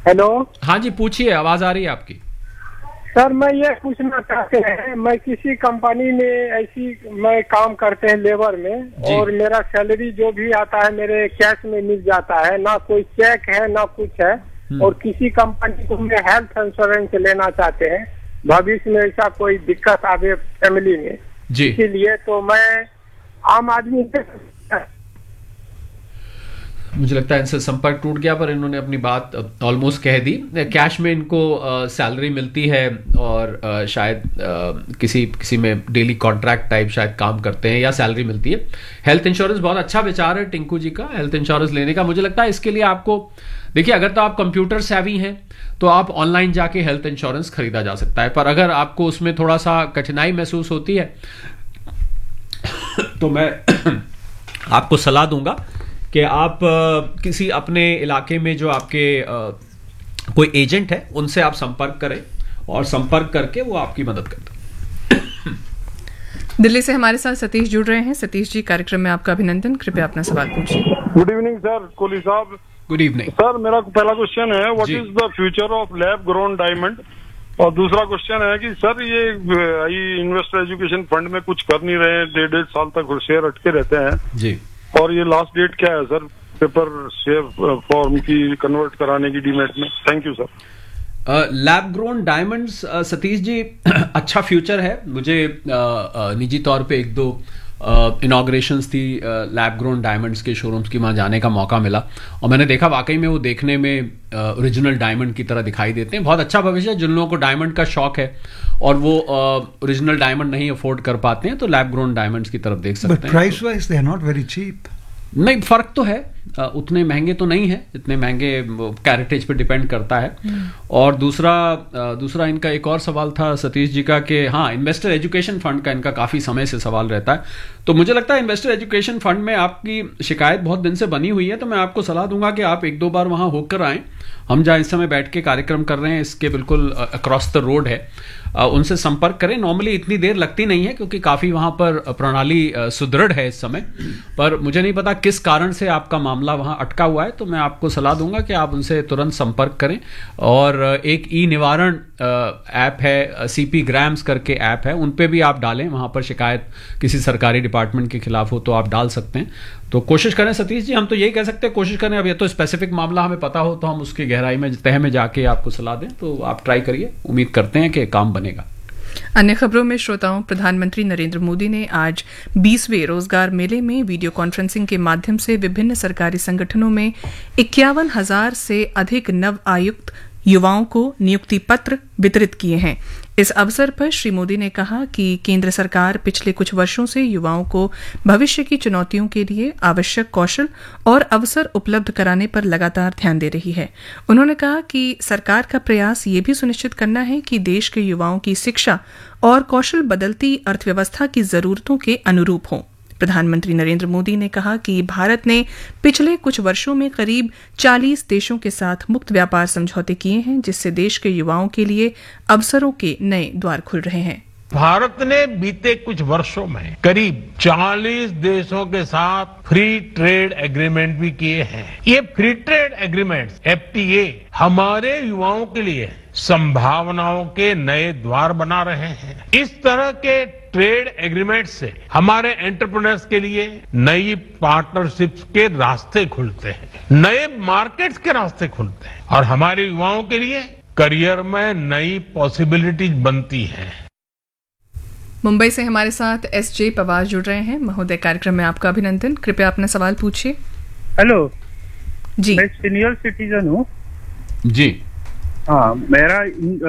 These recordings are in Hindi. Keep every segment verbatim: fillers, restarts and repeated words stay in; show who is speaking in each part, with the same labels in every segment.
Speaker 1: हेलो।
Speaker 2: हाँ जी, पूछिए, आवाज आ रही है आपकी।
Speaker 1: सर मैं ये पूछना चाहते हैं, मैं किसी कंपनी में ऐसी मैं काम करते हैं लेबर में, और मेरा सैलरी जो भी आता है मेरे कैश में मिल जाता है, ना कोई चेक है ना कुछ है। और किसी कंपनी को मैं हेल्थ इंश्योरेंस लेना चाहते हैं, भविष्य में ऐसा कोई दिक्कत आवे फैमिली में, इसीलिए तो मैं आम आदमी से
Speaker 2: मुझे लगता है इनसे संपर्क टूट गया, पर इन्होंने अपनी बात ऑलमोस्ट कह दी। कैश में इनको सैलरी मिलती है और आ, शायद आ, किसी किसी में डेली कॉन्ट्रैक्ट टाइप शायद काम करते हैं या सैलरी मिलती है। हेल्थ इंश्योरेंस बहुत अच्छा विचार है टिंकू जी का, हेल्थ इंश्योरेंस लेने का। मुझे लगता है इसके लिए आपको, देखिए, अगर तो आप कंप्यूटर सेवी हैं तो आप ऑनलाइन जाके हेल्थ इंश्योरेंस खरीदा जा सकता है, पर अगर आपको उसमें थोड़ा सा कठिनाई महसूस होती है तो मैं आपको सलाह दूंगा कि आप किसी अपने इलाके में जो आपके कोई एजेंट है उनसे आप संपर्क करें, और संपर्क करके वो आपकी मदद करते हैं।
Speaker 3: दिल्ली से हमारे साथ सतीश जुड़ रहे हैं। सतीश जी, कार्यक्रम में आपका अभिनंदन। कृपया अपना सवाल पूछिए।
Speaker 4: गुड इवनिंग सर, कोहली साहब।
Speaker 2: गुड इवनिंग
Speaker 4: सर, मेरा पहला क्वेश्चन है, what is the future of lab grown diamond? और दूसरा क्वेश्चन है कि सर ये इन्वेस्टर एजुकेशन फंड में कुछ कर नहीं रहे हैं, डेढ़ डेढ़ साल तक शेयर अटके रहते हैं
Speaker 2: जी,
Speaker 4: और ये लास्ट डेट क्या है सर पेपर शेयर फॉर्म की कन्वर्ट कराने की डीमैट में? Thank you sir.
Speaker 2: Lab grown diamonds, Satish ji, अच्छा फ्यूचर है। मुझे निजी तौर पे एक दो इनॉग्रेशंस थी लैब ग्रोन डायमंड्स के शोरूम्स की, वहाँ जाने का मौका मिला और मैंने देखा वाकई में वो देखने में ओरिजिनल डायमंड की तरह दिखाई देते हैं। बहुत अच्छा भविष्य है। जिन लोगों को डायमंड का शौक है और वो ओरिजिनल डायमंड नहीं अफोर्ड कर पाते हैं तो लैब ग्रोन डायमंड्स की तरफ देख सकते हैं।
Speaker 5: Price wise they are not very cheap.
Speaker 2: नहीं, फर्क तो है, उतने महंगे तो नहीं है, इतने महंगे कैरेटेज पे डिपेंड करता है। और दूसरा दूसरा इनका एक और सवाल था सतीश जी का कि हाँ, इन्वेस्टर एजुकेशन फंड का इनका काफ़ी समय से सवाल रहता है। तो मुझे लगता है इन्वेस्टर एजुकेशन फंड में आपकी शिकायत बहुत दिन से बनी हुई है, तो मैं आपको सलाह दूंगा कि आप एक दो बार वहाँ होकर आएँ। हम जहाँ इस समय बैठ के कार्यक्रम कर रहे हैं इसके बिल्कुल अक्रॉस द रोड है, उनसे संपर्क करें। नॉर्मली इतनी देर लगती नहीं है क्योंकि काफ़ी वहाँ पर प्रणाली सुदृढ़ है इस समय, पर मुझे नहीं पता किस कारण से आपका मामला वहाँ अटका हुआ है, तो मैं आपको सलाह दूंगा कि आप उनसे तुरंत संपर्क करें। और एक ई निवारण ऐप है, सीपी ग्राम्स करके ऐप है, उन पे भी आप डालें। वहाँ पर शिकायत किसी सरकारी डिपार्टमेंट के खिलाफ हो तो आप डाल सकते हैं। तो कोशिश करें सतीश जी, हम तो यही कह सकते हैं, कोशिश करें। अब ये तो स्पेसिफिक मामला हमें पता हो तो हम उसकी गहराई में, तह में जाके आपको सलाह दें, तो आप ट्राई करिए। उम्मीद करते हैं कि काम बनेगा।
Speaker 3: अन्य खबरों में श्रोताओं, प्रधानमंत्री नरेंद्र मोदी ने आज बीसवें रोजगार मेले में वीडियो कॉन्फ्रेंसिंग के माध्यम से विभिन्न सरकारी संगठनों में इक्यावन हजार से अधिक नव आयुक्त युवाओं को नियुक्ति पत्र वितरित किए हैं। इस अवसर पर श्री मोदी ने कहा कि केंद्र सरकार पिछले कुछ वर्षों से युवाओं को भविष्य की चुनौतियों के लिए आवश्यक कौशल और अवसर उपलब्ध कराने पर लगातार ध्यान दे रही है। उन्होंने कहा कि सरकार का प्रयास ये भी सुनिश्चित करना है कि देश के युवाओं की शिक्षा और कौशल बदलती अर्थव्यवस्था की जरूरतों के अनुरूप हों। प्रधानमंत्री नरेंद्र मोदी ने कहा कि भारत ने पिछले कुछ वर्षों में करीब चालीस देशों के साथ मुक्त व्यापार समझौते किए हैं, जिससे देश के युवाओं के लिए अवसरों के नए द्वार खुल रहे हैं।
Speaker 6: भारत ने बीते कुछ वर्षों में करीब चालीस देशों के साथ फ्री ट्रेड एग्रीमेंट भी किए हैं। ये free trade agreement F T A हमारे युवाओं के लिए संभावनाओं के नए द्वार बना रहे हैं। इस तरह के ट्रेड एग्रीमेंट से हमारे एंटरप्रेन्योर्स के लिए नई पार्टनरशिप्स के रास्ते खुलते हैं, नए मार्केट्स के रास्ते खुलते हैं और हमारे युवाओं के लिए करियर में नई पॉसिबिलिटीज बनती हैं।
Speaker 3: मुंबई से हमारे साथ एस जे पवार जुड़ रहे हैं। महोदय, कार्यक्रम में आपका अभिनंदन। कृपया अपना सवाल पूछिए।
Speaker 1: हेलो
Speaker 3: जी,
Speaker 1: मैं सीनियर सिटीजन हूँ
Speaker 2: जी।
Speaker 1: हाँ, मेरा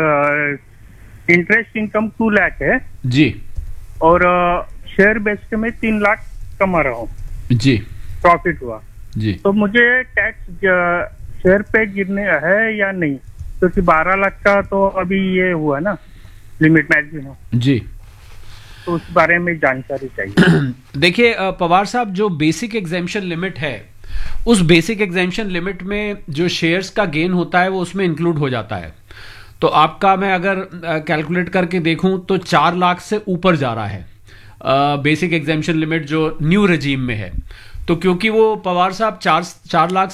Speaker 1: इंटरेस्ट इनकम टू लाख है
Speaker 2: जी,
Speaker 1: और शेयर बेस्ड में तीन लाख कमा रहा हूँ
Speaker 2: जी,
Speaker 1: प्रॉफिट हुआ
Speaker 2: जी।
Speaker 1: तो मुझे टैक्स शेयर पे गिरने है या नहीं? क्योंकि तो बारह लाख का तो अभी ये हुआ ना लिमिट मैक्सिमम
Speaker 2: जी,
Speaker 1: तो उस बारे में जानकारी चाहिए।
Speaker 2: देखिए पवार साहब, जो बेसिक एग्जेम्पशन लिमिट है, उस बेसिक एग्जेम्पशन लिमिट में जो शेयर्स का गेन होता है वो उसमें इंक्लूड हो जाता है। तो आपका मैं अगर कैलकुलेट करके देखूं तो चार लाख से ऊपर जा रहा है बेसिक एग्जेम्पशन लिमिट जो न्यू रेजीम में है। तो क्योंकि वो पवार साहब चार चार लाख